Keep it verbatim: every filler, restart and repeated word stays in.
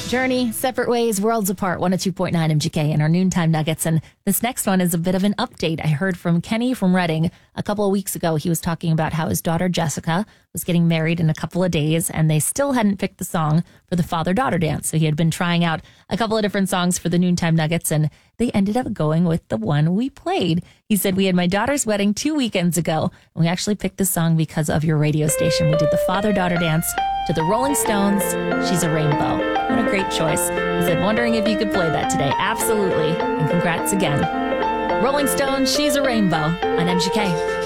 Journey, Separate Ways, Worlds Apart, one oh two point nine M G K in our noontime nuggets. And this next one is a bit of an update. I heard from Kenny from Reading a couple of weeks ago. He was talking about how his daughter Jessica was getting married in a couple of days, and they still hadn't picked the song for the father-daughter dance. So he had been trying out a couple of different songs for the noontime nuggets, and they ended up going with the one we played. He said, we had my daughter's wedding two weekends ago, and we actually picked this song because of your radio station. We did the father-daughter dance to the Rolling Stones, She's a Rainbow. What a great choice. He said, wondering if you could play that today. Absolutely. And congrats again. Rolling Stones, She's a Rainbow on M G K.